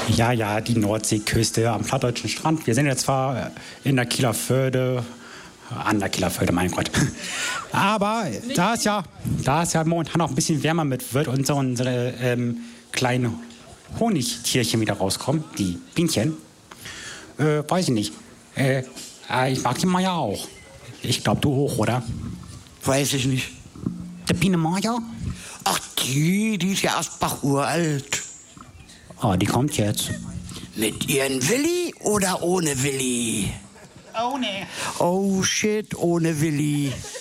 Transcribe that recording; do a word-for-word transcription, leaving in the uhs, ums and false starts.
Ja, ja, die Nordseeküste am plattdeutschen Strand. Wir sind jetzt zwar in der Kieler Förde, an der Kieler Förde, mein Gott. Aber da es ja, da es ja momentan auch ein bisschen wärmer mit wird und so unsere ähm, kleinen Honigtierchen wieder rauskommen, die Bienchen, äh, weiß ich nicht. Äh, äh, ich mag die Maya auch. Ich glaube, du auch, oder? Weiß ich nicht. Der Biene Maya? Ach, die, die ist ja erst bachuralt. Oh, die kommt jetzt. Mit ihren Willi oder ohne Willi? Ohne. Oh shit, ohne Willi.